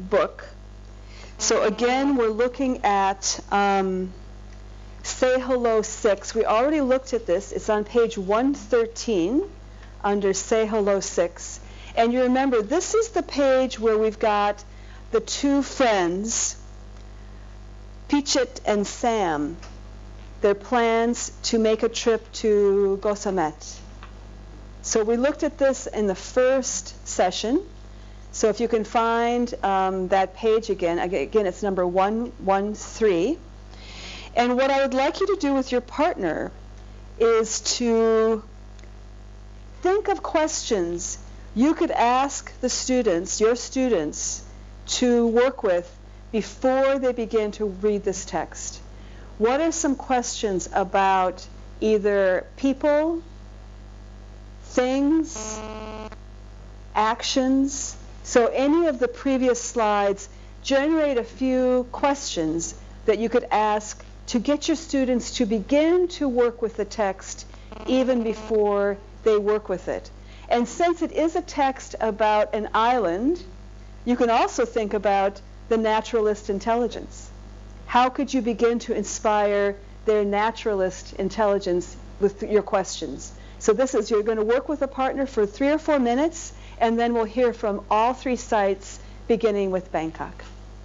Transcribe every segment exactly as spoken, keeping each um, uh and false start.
book. So again, we're looking at um, Say Hello six. We already looked at this. It's on page one thirteen under Say Hello six. And you remember, this is the page where we've got the two friends, Pichit and Sam, their plans to make a trip to Gosamet. So we looked at this in the first session. So if you can find um, that page again, again it's number one one three. And what I would like you to do with your partner is to think of questions you could ask the students, your students, to work with before they begin to read this text. What are some questions about either people, things, actions? So any of the previous slides generate a few questions that you could ask to get your students to begin to work with the text even before they work with it. And since it is a text about an island, you can also think about the naturalist intelligence. How could you begin to inspire their naturalist intelligence with your questions? So this is, you're going to work with a partner for three or four minutes, and then we'll hear from all three sites, beginning with Bangkok.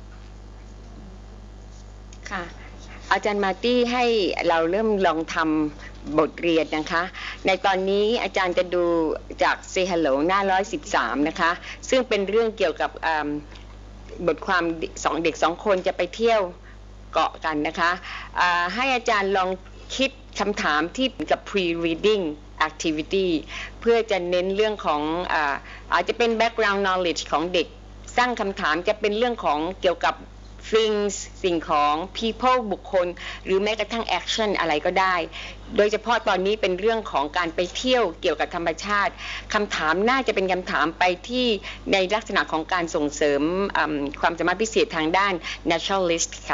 ค่ะอาจารย์มาร์ตี้ให้เราเริ่มลองทำบทเรียนนะคะในตอนนี้อาจารย์จะดูจาก Say Hello หน้าหนึ่งร้อยสิบสามนะคะซึ่งเป็นเรื่องเกี่ยวกับบทความสองเด็กสองคนจะไปเที่ยวเกาะกันนะคะให้อาจารย์ลองคิดคำถามที่กับ pre-reading activity เพื่อจะเน้นเรื่องของอ่าอาจจะเป็น background knowledge ของเด็กสร้างคำถามจะเป็นเรื่องของเกี่ยวกับ things สิ่งของ people บุคคลหรือแม้กระทั่ง action อะไรก็ได้โดยเฉพาะตอนนี้เป็นเรื่องของการไปเที่ยวเกี่ยวกับธรรมชาติคำถามน่าจะเป็นคำถามไปที่ในลักษณะของการส่งเสริมความสามารถพิเศษทางด้าน naturalist ค่ะ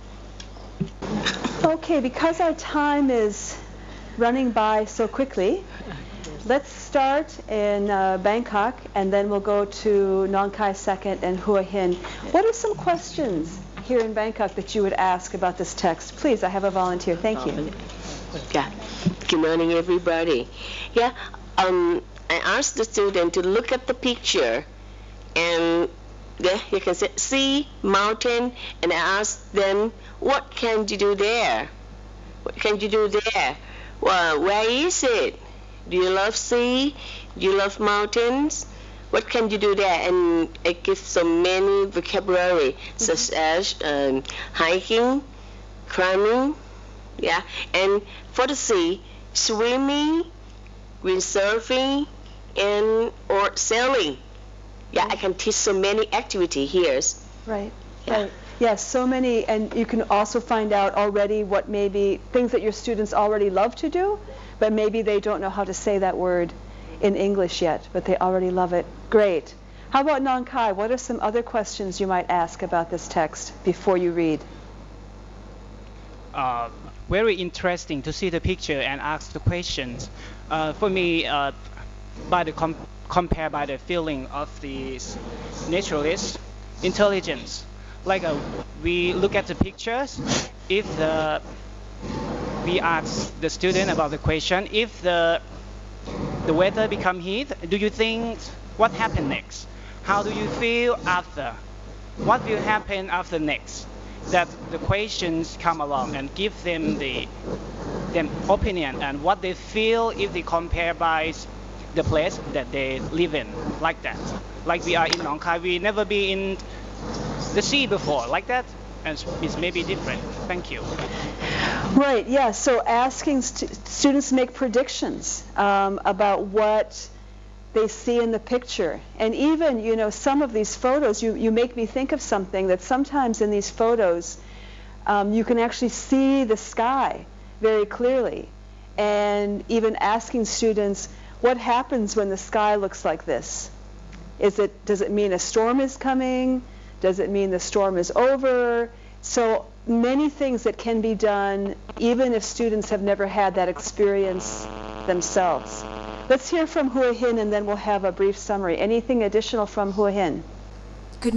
Okay, because our time is running by so quickly, let's start in uh, Bangkok, and then we'll go to Nong Khai second and Hua Hin. What are some questions here in Bangkok that you would ask about this text? Please, I have a volunteer. Thank you. Yeah. Good morning, everybody. Yeah, um, I asked the student to look at the picture, and there you can see sea, mountain, and I asked them, what can you do there? What can you do there? Well, where is it? Do you love sea? Do you love mountains? What can you do there? And I give so many vocabulary, mm-hmm. such as um, hiking, climbing, yeah, and for the sea, swimming, windsurfing, and or sailing. Yeah, mm-hmm. I can teach so many activity here. Right. Yeah. Right. Yes, so many, and you can also find out already what maybe things that your students already love to do, but maybe they don't know how to say that word in English yet, but they already love it. Great. How about Nong Khai? What are some other questions you might ask about this text before you read? Uh, very interesting to see the picture and ask the questions. Uh, for me, uh, by the com compare by the feeling of the naturalist intelligence. Like uh, we look at the pictures, if the we ask the student about the question, if the the weather become heat, do you think what happened next? How do you feel after? What will happen after next? That the questions come along and give them the them opinion and what they feel if they compare by the place that they live in, like that. Like we are in Nong Khai, we never be in the sea before, like that, and it's maybe different. Thank you. Right, yeah, so asking st students make predictions um, about what they see in the picture. And even, you know, some of these photos, you, you make me think of something that sometimes in these photos, um, you can actually see the sky very clearly. And even asking students, what happens when the sky looks like this? Is it, does it mean a storm is coming? Does it mean the storm is over? So many things that can be done even if students have never had that experience themselves. Let's hear from Hua Hin, and then we'll have a brief summary. Anything additional from Hua Hin?